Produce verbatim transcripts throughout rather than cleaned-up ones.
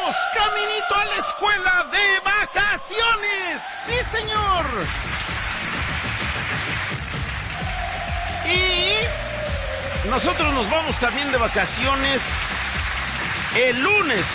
vamos caminito a la escuela de vacaciones. ¡Sí, señor! Y nosotros nos vamos también de vacaciones el lunes.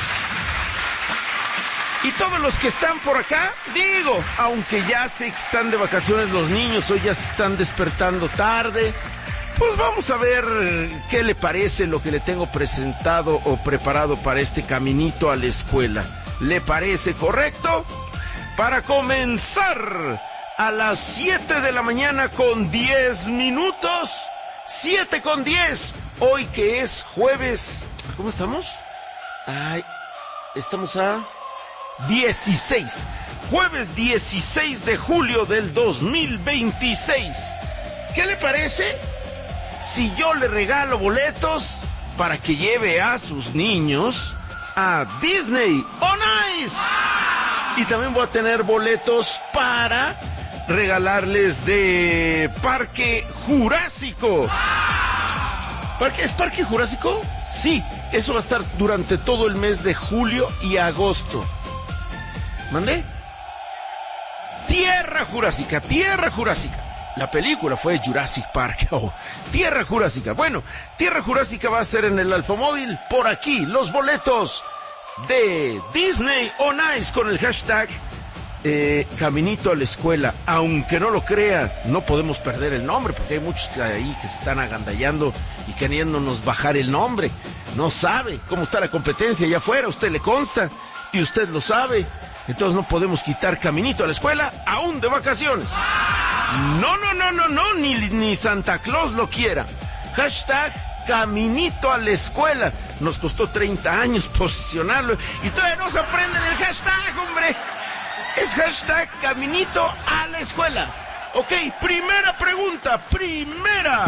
Y todos los que están por acá, digo, aunque ya sé que están de vacaciones los niños, hoy ya se están despertando tarde, pues vamos a ver qué le parece lo que le tengo presentado o preparado para este caminito a la escuela. ¿Le parece correcto? Para comenzar a las siete de la mañana con diez minutos, siete con diez, hoy que es jueves, ¿cómo estamos? Ay, estamos a dieciséis, jueves dieciséis de julio del dos mil veintiséis. ¿Qué le parece si yo le regalo boletos para que lleve a sus niños a Disney on Ice? Y también voy a tener boletos para regalarles de Parque Jurásico. ¿Parque, ¿Es Parque Jurásico? Sí, eso va a estar durante todo el mes de julio y agosto. ¿Mandé? Tierra Jurásica, Tierra Jurásica. La película fue Jurassic Park. Oh, Tierra Jurásica. Bueno, Tierra Jurásica va a ser en el Alfamóvil. Por aquí, los boletos de Disney on Ice con el hashtag eh, Caminito a la Escuela. Aunque no lo crea, no podemos perder el nombre, porque hay muchos ahí que se están agandallando y queriéndonos bajar el nombre. No sabe cómo está la competencia allá afuera, usted le consta y usted lo sabe. Entonces no podemos quitar Caminito a la Escuela aún de vacaciones. No, no, no, no, no, ni, ni Santa Claus lo quiera. Hashtag Caminito a la Escuela. Nos costó treinta años posicionarlo y todavía no se aprenden el hashtag, hombre. Es hashtag Caminito a la Escuela. Ok, primera pregunta, primera.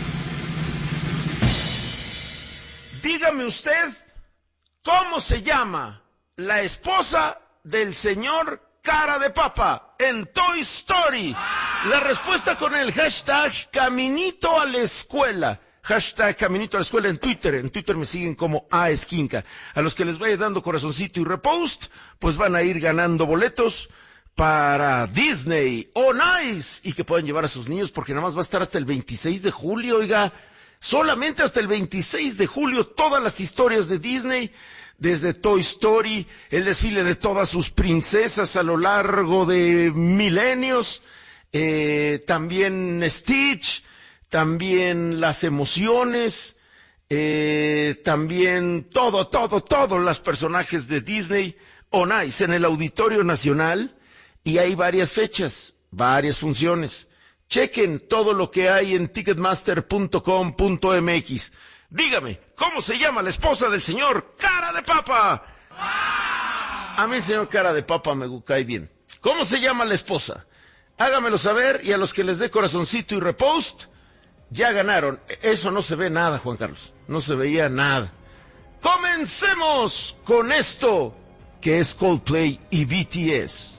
Dígame usted, ¿cómo se llama la esposa del señor Cara de Papa en Toy Story? La respuesta con el hashtag Caminito a la Escuela. Hashtag Caminito a la Escuela en Twitter. En Twitter me siguen como A Esquinca. A los que les vaya dando corazoncito y repost, pues van a ir ganando boletos para Disney on Ice y que puedan llevar a sus niños, porque nada más va a estar hasta el veintiséis de julio, oiga. Solamente hasta el veintiséis de julio todas las historias de Disney, desde Toy Story, el desfile de todas sus princesas a lo largo de milenios, eh, también Stitch, también las emociones, eh, también todo, todo, todos los personajes de Disney on Ice en el Auditorio Nacional, y hay varias fechas, varias funciones. Chequen todo lo que hay en ticketmaster punto com punto m x. Dígame, ¿cómo se llama la esposa del señor Cara de Papa? A mí el señor Cara de Papa me cae bien. ¿Cómo se llama la esposa? Hágamelo saber, y a los que les dé corazoncito y repost, ya ganaron. Eso no se ve nada, Juan Carlos. No se veía nada. Comencemos con esto, que es Coldplay y B T S.